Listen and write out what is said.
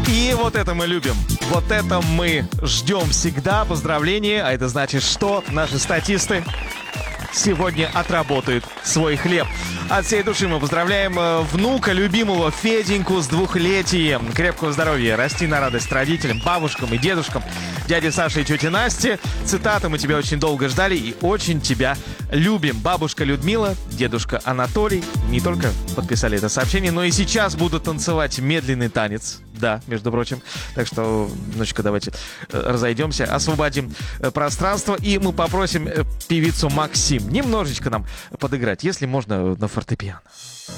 И вот это мы любим. Вот это мы ждем всегда. Поздравления. А это значит, что наши статисты сегодня отработают свой хлеб. От всей души мы поздравляем внука любимого Феденьку с 2-летием. Крепкого здоровья, расти на радость родителям, бабушкам и дедушкам, дяде Саше и тете Насте. Цитата: мы тебя очень долго ждали и очень тебя любим. Бабушка Людмила, дедушка Анатолий не только подписали это сообщение, но и сейчас будут танцевать медленный танец. Да, между прочим. Так что, немножечко давайте разойдемся, освободим пространство. И мы попросим певицу Максим немножечко нам подыграть, если можно, на фортепиано.